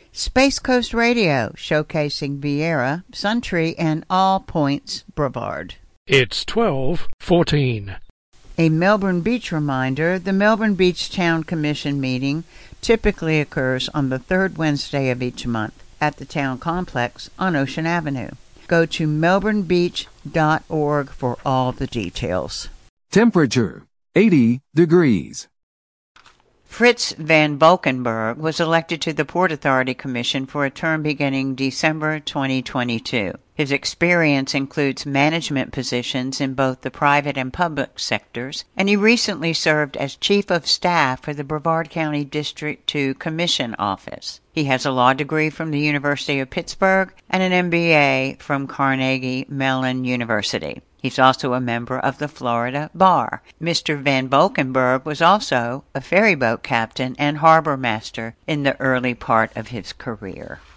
Space Coast Radio, showcasing Viera, Suntree, and All Points Brevard. It's 12:14. A Melbourne Beach reminder, the Melbourne Beach Town Commission meeting typically occurs on the third Wednesday of each month at the Town Complex on Ocean Avenue. Go to melbournebeach.org for all the details. Temperature, 80 degrees. Fritz van Valkenburg was elected to the Port Authority Commission for a term beginning December 2022. His experience includes management positions in both the private and public sectors, and he recently served as Chief of Staff for the Brevard County District 2 Commission Office. He has a law degree from the University of Pittsburgh and an MBA from Carnegie Mellon University. He's also a member of the Florida Bar. Mr. Van Valkenburg was also a ferryboat captain and harbor master in the early part of his career.